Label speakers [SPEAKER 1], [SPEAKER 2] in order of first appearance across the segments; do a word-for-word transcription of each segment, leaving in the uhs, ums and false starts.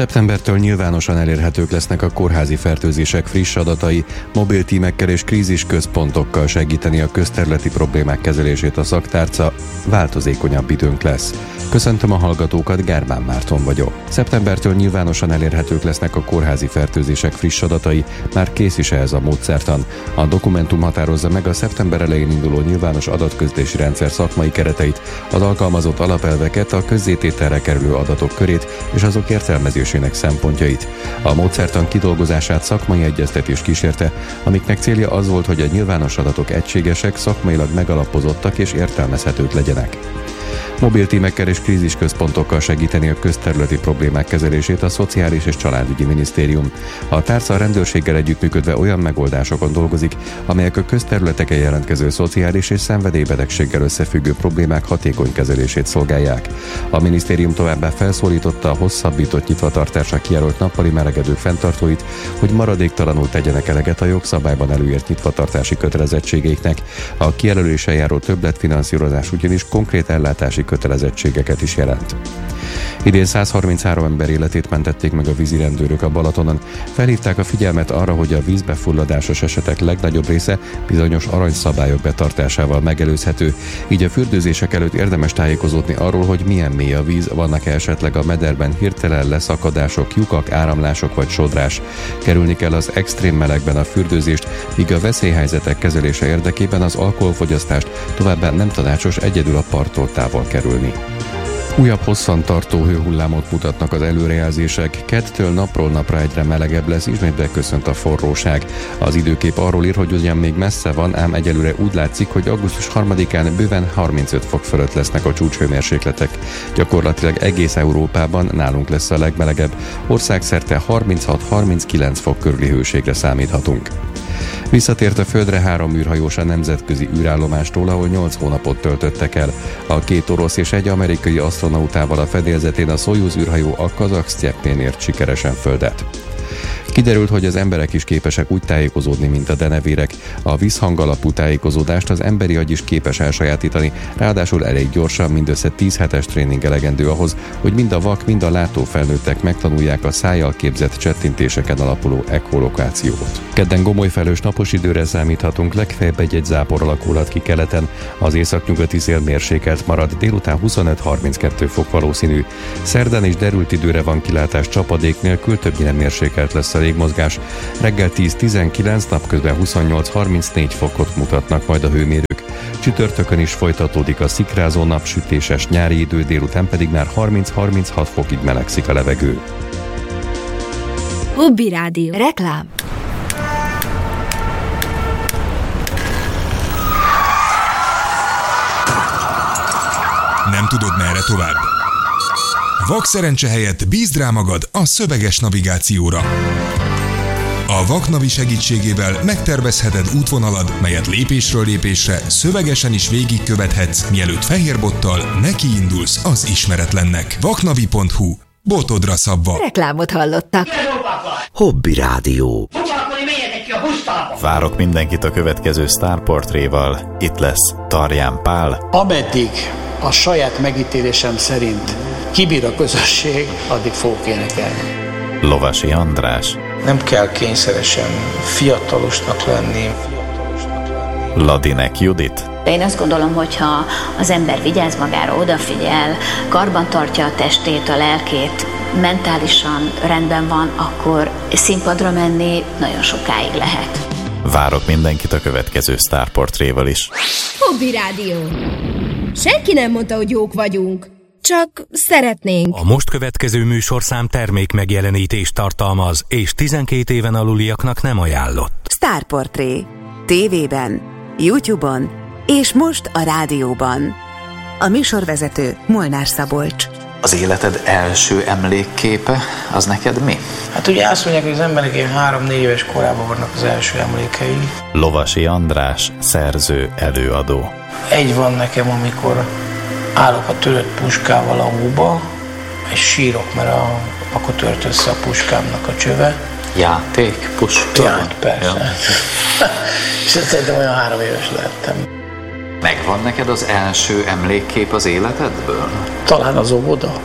[SPEAKER 1] Szeptembertől nyilvánosan elérhetők lesznek a kórházi fertőzések friss adatai, mobil tímekkel és krízisközpontokkal segíteni a közterületi problémák kezelését a szaktárca, változékonyabb időnk lesz. Köszöntöm a hallgatókat, Gárbán Márton vagyok. Szeptembertől nyilvánosan elérhetők lesznek a kórházi fertőzések friss adatai, már kész is ehhez a módszertan. A dokumentum határozza meg a szeptember elején induló nyilvános adatközlési rendszer szakmai kereteit, az alkalmazott alapelveket, a közzétételre kerülő adatok körét és azok értelmezésének szempontjait. A módszertan kidolgozását szakmai egyeztetés kísérte, amiknek célja az volt, hogy a nyilvános adatok egységesek, szakmailag megalapozottak és értelmezhetők legyenek. Mobil tímekkel és krízisközpontokkal segíteni a közterületi problémák kezelését a Szociális és Családügyi Minisztérium. A tárca a rendőrséggel együttműködve olyan megoldásokon dolgozik, amelyek a közterületeken jelentkező szociális és szenvedélybetegséggel összefüggő problémák hatékony kezelését szolgálják. A minisztérium továbbá felszólította a hosszabbított nyitvatartásra kijelölt nappali melegedők fenntartóit, hogy maradéktalanul tegyenek eleget a jogszabályban előírt nyitvatartási kötelezettségeiknek. A kijelöléssel járó többletfinanszírozás ugyanis konkrét ellátási kötelezettségeket is jelent. Idén száz harminchárom ember életét mentették meg a vízirendőrök a Balatonon. Felhívták a figyelmet arra, hogy a vízbefulladásos esetek legnagyobb része bizonyos aranyszabályok betartásával megelőzhető, így a fürdőzések előtt érdemes tájékozódni arról, hogy milyen mély a víz, vannak esetleg a mederben hirtelen leszakadások, lyukak, áramlások vagy sodrás. Kerülni kell az extrém melegben a fürdőzést, míg a veszélyhelyzetek kezelése érdekében az alkoholfogyasztást, továbbá nem tanácsos egyedül a parttól távol kerülni. Újabb hosszantartó hőhullámot mutatnak az előrejelzések. Kettől napról napra egyre melegebb lesz, ismét beköszönt a forróság. Az időkép arról ír, hogy ugyan még messze van, ám egyelőre úgy látszik, hogy augusztus harmadikán bőven harmincöt fok fölött lesznek a csúcshőmérsékletek. Gyakorlatilag egész Európában nálunk lesz a legmelegebb. Országszerte harminchat-harminckilenc fok körüli hőségre számíthatunk. Visszatért a Földre három űrhajós a nemzetközi űrállomástól, ahol nyolc hónapot töltöttek el. A két orosz és egy amerikai asztronautával a fedélzetén a Szojuz űrhajó a Kazahsztjepén ért sikeresen Földet. Kiderült, hogy az emberek is képesek úgy tájékozódni, mint a denevérek. A vízhangalapú tájékozódást az emberi agy is képes elsajátítani, ráadásul elég gyorsan, mindössze tíz hetes tréning elegendő ahhoz, hogy mind a vak, mind a látó felnőttek megtanulják a szájjal képzett csettintéseken alapuló echolokációt. Kedden gomolyfelős napos időre számíthatunk, legfeljebb egy-egy zápor alakulhat ki keleten, az északnyugati szél mérsékelt marad, délután huszonöt-harminckettő fok valószínű. Szerdán is derült időre van kilátás csapadék nélkül, többnyire mérsékelt lesz a légmozgás. Reggel tíz-tizenkilenc, napközben huszonnyolc-harmincnégy fokot mutatnak majd a hőmérők. Csütörtökön is folytatódik a szikrázó napsütéses nyári idő, délután pedig már harminc-harminchat fokig melegszik a levegő.
[SPEAKER 2] Hobby Rádió. Reklám.
[SPEAKER 3] Nem tudod, merre tovább? Vakszerencse helyett bízd rá magad a szöveges navigációra. A Vaknavi segítségével megtervezheted útvonalad, melyet lépésről lépésre szövegesen is végigkövethetsz, mielőtt fehérbottal nekiindulsz az ismeretlennek. vaknavi pont hu. Botodra szabva.
[SPEAKER 2] Reklámot hallottak.
[SPEAKER 4] Hobby Rádió.
[SPEAKER 5] Várok mindenkit a következő sztárportréval. Itt lesz Tarján Pál.
[SPEAKER 6] Ameddig a saját megítélésem szerint kibír a közösség, addig fogok énekelni.
[SPEAKER 5] Lovasi András.
[SPEAKER 7] Nem kell kényszeresen fiatalosnak lenni.
[SPEAKER 5] Ladinek Judit.
[SPEAKER 8] Én azt gondolom, hogyha az ember vigyáz magára, odafigyel, karbantartja a testét, a lelkét, mentálisan rendben van, akkor színpadra menni nagyon sokáig lehet.
[SPEAKER 5] Várok mindenkit a következő sztárportréval is.
[SPEAKER 2] Hobby Rádió. Senki nem mondta, hogy jók vagyunk. Csak szeretnénk.
[SPEAKER 9] A most következő műsorszám termék megjelenítést tartalmaz, és tizenkét éven aluliaknak nem ajánlott.
[SPEAKER 10] Sztárportré. Tévében, YouTube-on és most a rádióban. A műsorvezető Molnár Szabolcs.
[SPEAKER 11] Az életed első emlékképe, az neked mi?
[SPEAKER 7] Hát ugye azt mondják, hogy az emberek ilyen három-négy éves korában vannak az első emlékei.
[SPEAKER 5] Lovasi András, szerző, előadó.
[SPEAKER 7] Egy van nekem, amikor állok a törött puskával a hóba, és sírok, mert a, akkor tört össze a puskámnak a csöve.
[SPEAKER 11] Játék? Puska?
[SPEAKER 7] Ja, persze. Ja. És szerintem olyan három éves lettem.
[SPEAKER 11] Megvan neked az első emlékkép az életedből?
[SPEAKER 7] Talán az óvoda.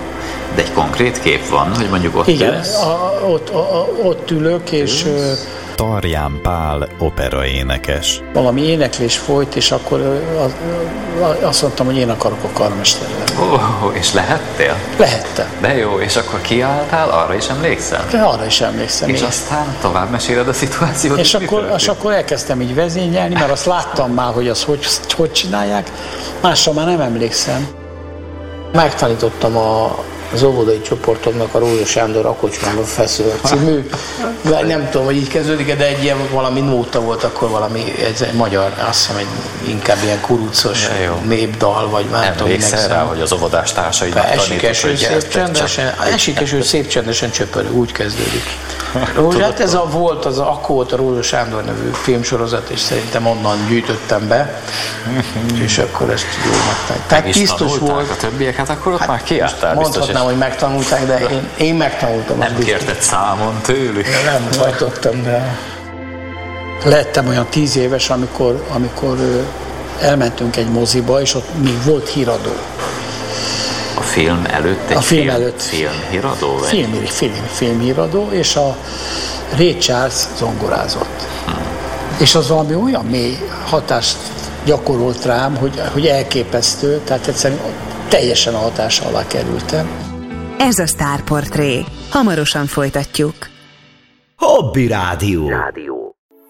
[SPEAKER 11] De egy konkrét kép van, hogy mondjuk ott
[SPEAKER 6] igen,
[SPEAKER 11] ülsz?
[SPEAKER 6] a, ott, a, ott ülök, és...
[SPEAKER 5] Tarján Pál operaénekes.
[SPEAKER 6] Valami éneklés folyt, és akkor azt mondtam, hogy én akarok a karmester lenni.
[SPEAKER 11] Ó, és lehettél?
[SPEAKER 6] Lehettem.
[SPEAKER 11] De jó, és akkor kiálltál, arra is emlékszem?
[SPEAKER 6] De arra is emlékszem.
[SPEAKER 11] És
[SPEAKER 6] én.
[SPEAKER 11] aztán tovább meséled a szituációt?
[SPEAKER 6] És akkor, és akkor elkezdtem így vezényelni, mert azt láttam már, hogy azt hogy, hogy csinálják, másra már nem emlékszem.
[SPEAKER 7] Megtanítottam a az óvodai csoportomnak a Rózsa Sándor A kocsmában feszül című, nem tudom, hogy így kezdődik, de egy ilyen valami nóta volt, akkor valami, ez egy magyar, azt hiszem, egy inkább ilyen kurucos népdal, vagy már tudom,
[SPEAKER 11] emlékszel rá, hogy az óvodás társaidnak
[SPEAKER 7] esik eső, szép csendesen, esik eső, szép csendesen csöpörő, úgy kezdődik. Rózsa, hát ez a volt, az a, akkor volt a Rózsa Sándor nevű filmsorozat, és szerintem onnan gyűjtöttem be, és akkor ezt jól megtanulták. Tehát biztos volt.
[SPEAKER 11] A többiek, hát akkor ott már kiálltál biztos.
[SPEAKER 7] Mondhatnám, hogy megtanulták, de én, én megtanultam.
[SPEAKER 11] Nem kérted számon tőlük?
[SPEAKER 7] Nem hajtottam, de...
[SPEAKER 6] Lettem olyan tíz éves, amikor, amikor elmentünk egy moziba, és ott még volt híradó.
[SPEAKER 11] A film előtt egy
[SPEAKER 6] a film,
[SPEAKER 11] film
[SPEAKER 6] előtt
[SPEAKER 11] filmhíradó?
[SPEAKER 6] Film, film, filmhíradó, és a Ray Charles zongorázott. Hmm. És az valami olyan mély hatást gyakorolt rám, hogy, hogy elképesztő, tehát egyszerűen teljesen a hatása alá kerültem.
[SPEAKER 10] Ez a Sztárportré. Hamarosan folytatjuk.
[SPEAKER 4] Hobby Rádió. Rádió.